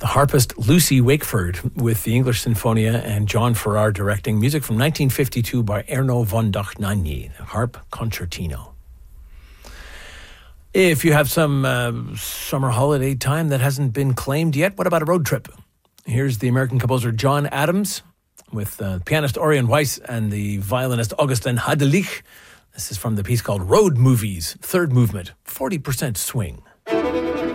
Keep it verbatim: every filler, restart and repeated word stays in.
The harpist Lucy Wakeford with the English Sinfonia and John Farrar directing. Music from nineteen fifty-two by Erno von Dohnanyi, the harp concertino. If you have some uh, summer holiday time that hasn't been claimed yet, what about a road trip? Here's the American composer John Adams with uh, pianist Orion Weiss and the violinist Augustin Hadelich. This is from the piece called Road Movies, third movement, forty percent swing.